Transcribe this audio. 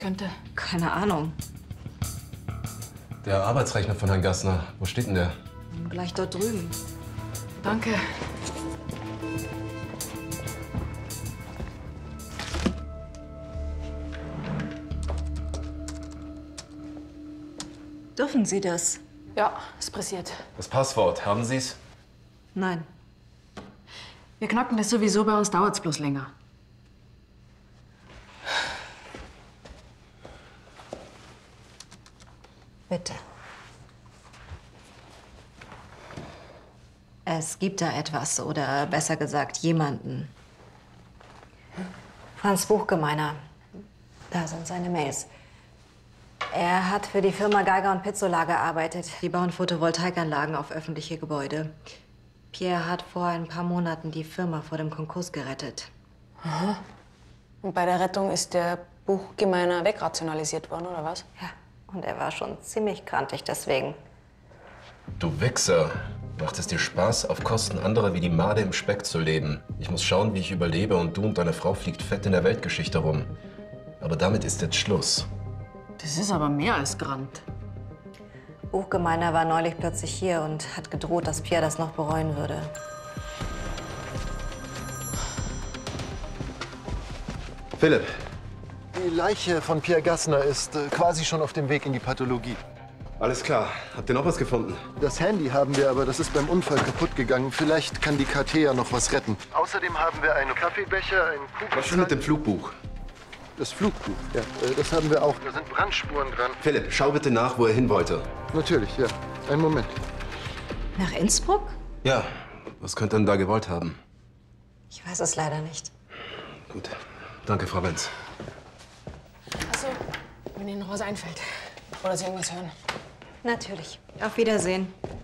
Könnte. Keine Ahnung. Der Arbeitsrechner von Herrn Gassner, wo steht denn der? Gleich dort drüben. Danke. Dürfen Sie das? Ja, ist pressiert. Das Passwort, haben Sie es? Nein. Wir knacken das sowieso, bei uns dauert's bloß länger. Bitte. Es gibt da etwas, oder besser gesagt jemanden. Franz Buchgemeiner. Da sind seine Mails. Er hat für die Firma Geiger und Pizzola gearbeitet. Die bauen Photovoltaikanlagen auf öffentliche Gebäude. Pierre hat vor ein paar Monaten die Firma vor dem Konkurs gerettet. Aha. Und bei der Rettung ist der Buchgemeiner wegrationalisiert worden, oder was? Ja, und er war schon ziemlich krantig deswegen. Du Wichser. Macht es dir Spaß, auf Kosten anderer wie die Made im Speck zu leben? Ich muss schauen, wie ich überlebe und du und deine Frau fliegt fett in der Weltgeschichte rum. Aber damit ist jetzt Schluss. Das ist aber mehr als Grant. Buchgemeiner war neulich plötzlich hier und hat gedroht, dass Pierre das noch bereuen würde. Philipp. Die Leiche von Pierre Gassner ist quasi schon auf dem Weg in die Pathologie. Alles klar. Habt ihr noch was gefunden? Das Handy haben wir, aber das ist beim Unfall kaputt gegangen. Vielleicht kann die KT ja noch was retten. Außerdem haben wir einen Kaffeebecher, einen Kugelschreiber. Was ist mit dem Flugbuch? Das Flugbuch, ja, das haben wir auch. Da sind Brandspuren dran. Philipp, schau bitte nach, wo er hin wollte. Natürlich, ja. Einen Moment. Nach Innsbruck? Ja, was könnte er denn da gewollt haben? Ich weiß es leider nicht. Gut. Danke, Frau Benz. Achso, wenn Ihnen noch was einfällt. Oder Sie irgendwas hören. Natürlich. Auf Wiedersehen.